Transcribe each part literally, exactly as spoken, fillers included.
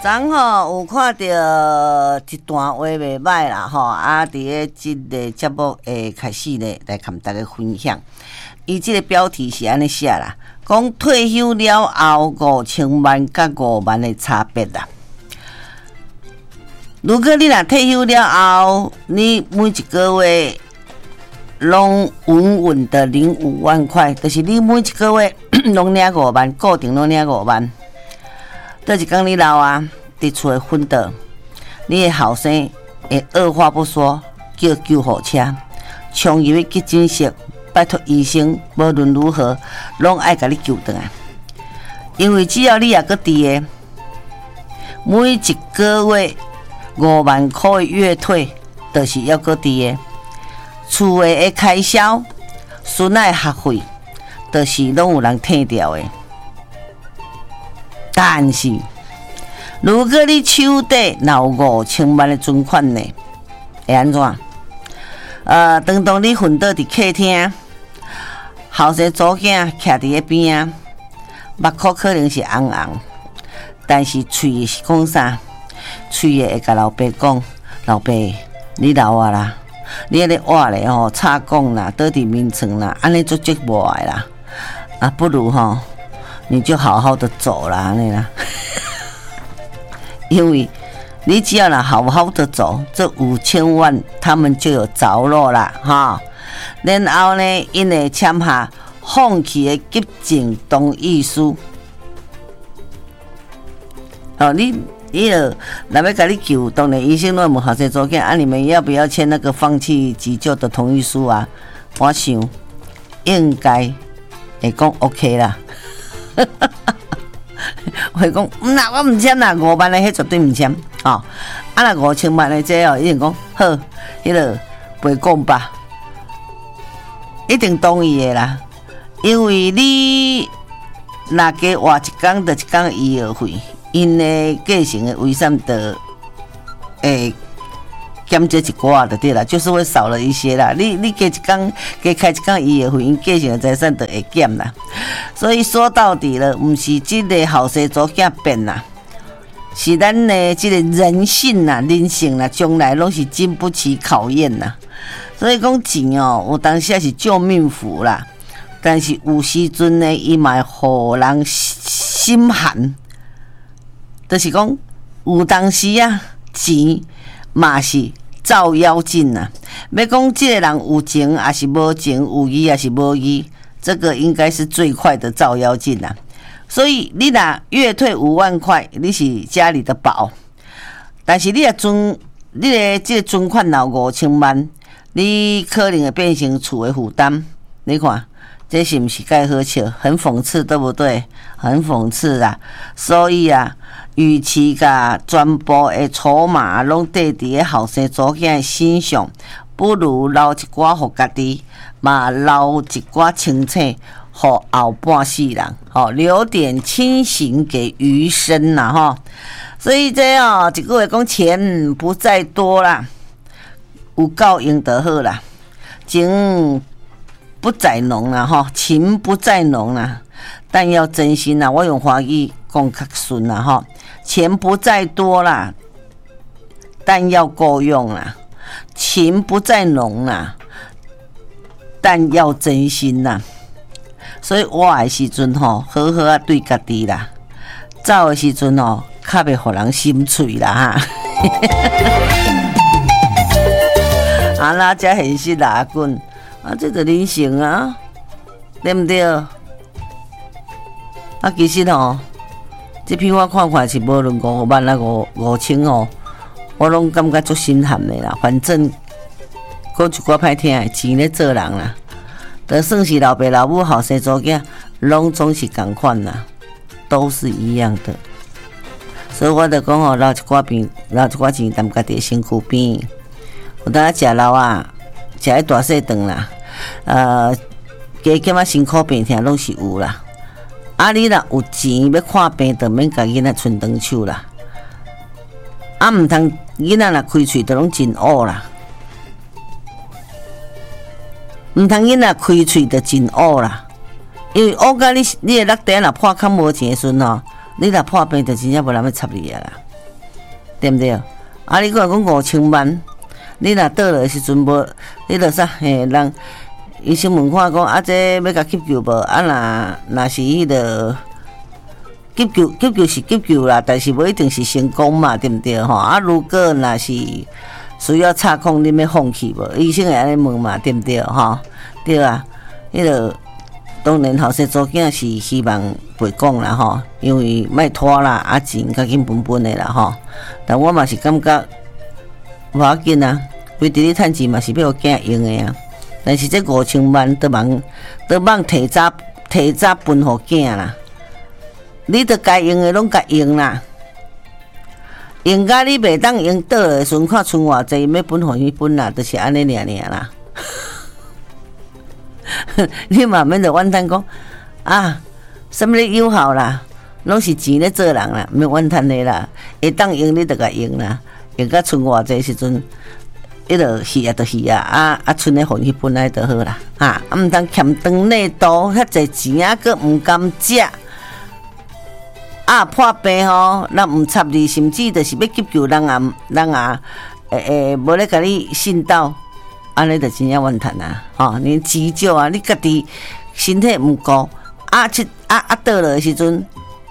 昨吼有看到一段话袂歹啦吼，啊，伫咧即个节目诶开始咧来跟大家分享。伊即个标题是安尼写啦，讲退休了后五千万甲五万的差别啦。如果你若退休了后，你每一个月拢稳稳的领五万块，就是你每一个月拢领五万，固定拢领五万。倒一天你老啊，伫厝诶昏倒，你诶后生会二话不说叫救护车，冲入去急诊室，拜托医生，无论如何拢爱甲你救倒来。因为只要你也搁伫诶，每一个月五万块诶月退，就是要搁伫诶。厝诶诶开销、孙仔诶学费，就是拢有人退掉诶。但是，如果你手底有五千万的存款呢，会安怎？呃，当当你瞓倒伫客厅，后生祖囝徛伫迄边啊，目眶可能是红红，但是喙是讲啥？喙会甲老爸讲：老爸，你老啊啦，你迄个活咧吼，插讲啦，倒伫眠床啦，安尼足折磨的啦，啊，不如吼。你就好好的走啦，安尼啦，因为你只要呢好好的走，这五千万他们就有着落啦，哈。然后呢，因会签下放弃的急诊同意书。哦，你你了，若要甲你救，当然医生拢问后生祖囝，啊，你们要不要签那个放弃急救的同意书啊？我想应该会讲 OK 啦。会讲，唔啦，我唔签啦，五万的迄绝对唔签，哦，啊，若五千万的这哦，一定讲好，迄个袂讲吧，一定同意的啦，因为你若加活一天，就一天医药费，因的继承的遗产的诶。减这一寡就对啦，就是会少了一些啦。你你加一天加开一天医药费，因继承的财产就会减啦。所以说到底了，唔是这个后生祖囝变啦，是咱的这个人性啦、人性啦，将来拢是经不起考验啦。所以讲钱哦，有当时是救命符啦，但是有时阵呢，伊嘛会让人心寒。就是讲有当时啊，钱嘛是。照妖镜啊！要讲这个人有情还是无情，有义还是无义，这个应该是最快的照妖镜啊！所以你若月退五万块，你是家里的宝，但是你的存，你的这个存款有五千万，你可能会变成厝的负担。你看，这是不是该好笑？很讽刺，对不对？很讽刺啊！所以啊。与其甲全部的筹码拢缀伫个后生祖囝的身上，不如留一寡互家己，嘛留一寡清醒，互后半世人，吼、哦、留点清醒给余生啦，吼。所以这哦，一句话讲，钱不在多啦，有够用就好啦，情不在浓啦，吼，情不在浓啦，但要真心啦，我用华语讲较顺啦，吼。钱不在多啦，但要够用啦；情不在浓啦，但要真心啦。所以活的时阵吼，好好啊对家己啦；走的时阵吼，较袂互人心碎啦哈。啊啦，遮现实啦，阿棍啊，这就人性啊，对不对？啊，其实吼。这篇我看看是无论五万啊五五千哦，我拢感觉足心寒的啦。反正讲一寡歹听的，钱咧做人啦，就算是老爸老母后生祖囝，拢总是同款啦，都是一样的。所以我就讲哦，留一寡边，留一寡钱踮家己身躯边，有当食老啊，食迄大细顿啦，呃，加减啊辛苦病痛拢是有啦。啊，你若有钱要看病，就免甲囡仔伸长手啦。啊，毋通囡仔若开喙，就拢真恶啦。毋通囡仔开喙就真恶啦，因为恶甲你，你的落地若破较无钱的时阵吼，你若破病，就真正无人要插你啊啦。 对毋对？啊，你讲讲五千万，你若倒落时阵无，你著啥？嘿，人医生问看讲啊，这要甲急救无？啊，若若是迄个急救，急救是急救啦，但是无一定是成功嘛，对毋对？吼，啊，如果若是需要插孔，你要放弃无？医生会安尼问嘛，对毋对？吼，对啊，迄个。当然，后生做囝是希望袂讲啦吼，因为莫拖啦，啊钱较紧分分的啦吼。但我嘛是感觉无要紧啊，为伫咧趁钱嘛是要互囝用的啊。但是这五千万都忙都忙提早提早分互囝啦，你着该用的拢该用啦，用甲你袂当用倒的时阵，看剩偌济，要分互伊分啦，就是安尼尔尔啦。你嘛免着怨叹讲啊，什么咧友好啦，拢是钱咧做人啦，免怨叹的啦。会当用你着甲用啦，用甲剩偌济时阵，伊着是啊，着是啊，啊啊，剩咧互伊分来就好啦。啊，啊毋通欠长内度，遐济钱啊，佫毋甘食。啊破病吼，咱毋插你，甚至着是要急救人啊，人啊，诶诶，无咧甲你信道。安尼就真正怨叹啊！吼，你急救啊，你家己身体毋顾，啊，去啊啊倒落的时阵，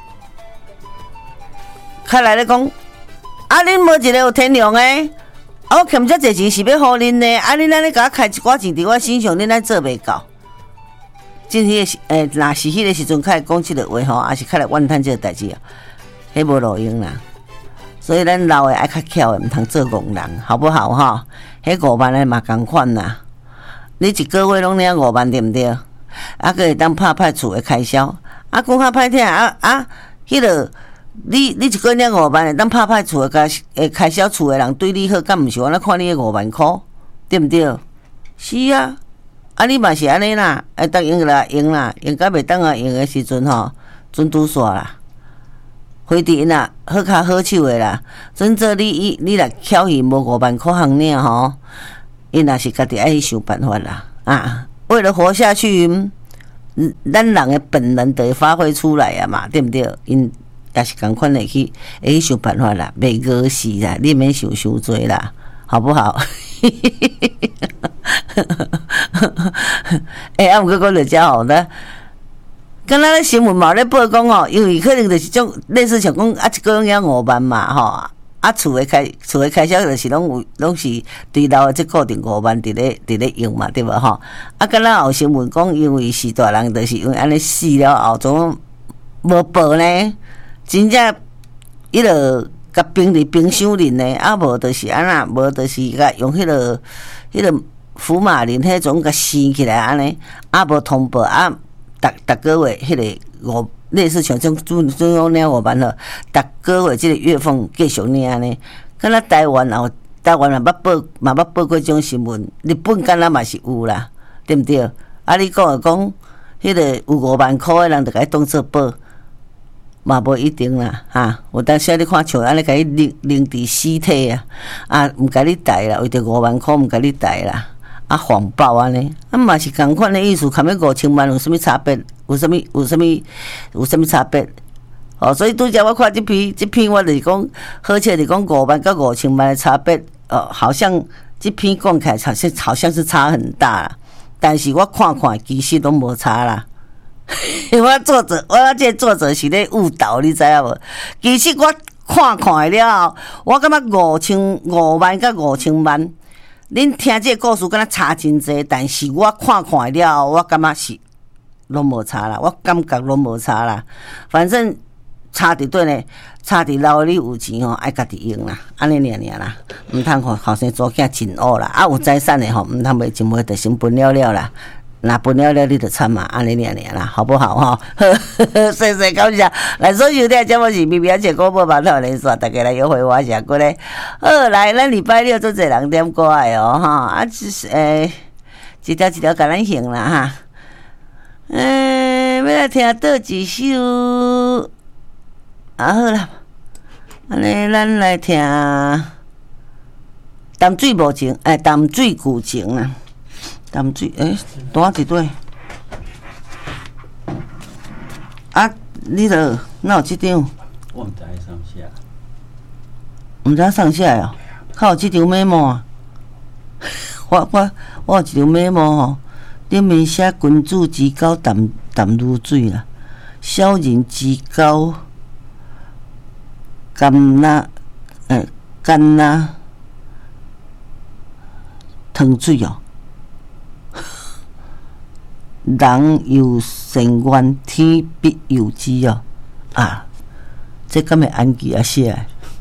开来咧讲，啊，恁无一个有天良诶，啊，我欠遮济钱是要互恁呢，啊，恁安尼甲我开一寡钱伫我身上，恁安做袂到。真迄个诶，若是迄个时阵开来讲即个话吼，也是开来怨叹即个代志啊，迄无路用啦。所以咱老诶爱较巧诶，毋通做戆人，好不好吼？迄五万诶嘛共款啦，你一个月拢领五万对毋对？啊，佫会当拍拍厝诶开销，啊，讲较歹听啊啊，迄个你你一个月领五万，会当拍拍厝诶开诶开销，厝诶人对你好，敢毋是安尼看你诶五万箍，对毋对？是啊，啊你嘛是安尼啦，会当用啦用啦，用甲袂当啊用诶时阵吼，准拄煞啦。回伫因啦，好卡好手的啦。真做你你若巧伊无五万块行领吼，因若是家己爱去想办法啦。啊，为了活下去，咱人的本能得发挥出来啊嘛，对不对？因也是共款的去会去想办法啦，袂饿死啦，你免想伤多啦，好不好？哎、欸，啊，毋过讲着遮吼呢。敢若咧新闻嘛咧报讲哦，因为可能就是种类似像讲啊，一个月领五万嘛吼，啊厝诶开厝诶开销就是拢有拢是对老诶即固定五万伫咧伫咧用嘛，对无吼？啊，敢若有新闻讲，因为是大人，就是因为安尼死了后，总无报呢，真正伊落甲冰伫冰箱里呢，啊无就是安那，无就是甲用迄落迄落福马林迄种甲生起来安尼，啊无通报啊。逐逐个月迄个五类似像种中中央领五万了，逐个月即个月份继续领呢。敢若台湾哦，台湾嘛捌报嘛捌报过种新闻，日本敢若嘛是有啦，对毋对？啊，你讲诶讲，迄个有五万箍诶人，就甲伊当做报，嘛无一定啦，哈。有当时你看像安尼，甲伊拎拎伫尸体啊，啊，毋甲你带啦，为着五万箍毋甲你带啦。啊，谎报安尼，啊嘛是共款的意思，含迄五千万有啥物差别？有啥物？有啥物？有啥物差别？哦，所以拄则我看即篇，即篇我就是讲，好像是讲五万甲五千万的差别，哦，好像即篇讲起来好像好像是差很大啦，但是我看看其实拢无差啦。我作者，我这作者是咧误导，你知影无？其实我看看了后，我感觉五千五万甲五千万。恁听这个故事，敢若差真济，但是我看看了，我感觉是拢无差啦，我感觉拢无差啦。反正差伫对呢，差伫老你有钱吼，爱家己用啦，安尼尔尔啦，毋通互后生做囝真恶啦。啊，有财产的吼，毋通袂真袂就先分了了啦。那分了了，你就惨嘛，安尼尔尔啦，好不好哈？谢谢感谢，来所收听节目是 B B 姐广播网络连线，大家来约会我下过咧。好，来，咱礼拜六做侪人点歌的哦，哈，啊，就是诶，一条一条甲咱行啦哈。诶，要来听倒一首，啊好啦，安尼咱来听淡水无情，诶，淡水旧情啦。淡水诶，单一对啊，你著哪有即张？ 我毋知上写。 毋知送啥哦，较有即张 memo 啊。我我我有一张 memo 吼，顶面写君子之交淡淡如水啦，小人之交甘那诶甘那汤水哦。人有善愿，天必有之哦。啊，这敢会安记啊写？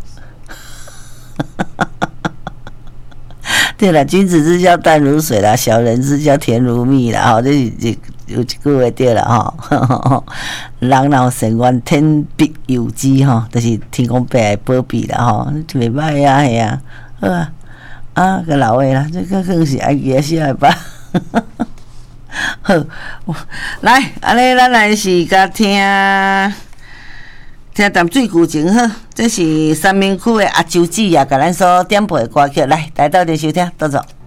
对了，君子之交淡如水啦，小人之交甜如蜜啦。吼，这是这有一句话对了吼。人若有善愿，天必有之吼，就是天公伯来保庇啦吼，就袂歹啊，系啊，好啊，啊个老诶啦，这个更是安记啊写吧。好，来，安尼咱来是甲听听淡水旧情好，这是三明区的阿周子啊，甲咱所点播的歌曲，来，来到这收听，多谢。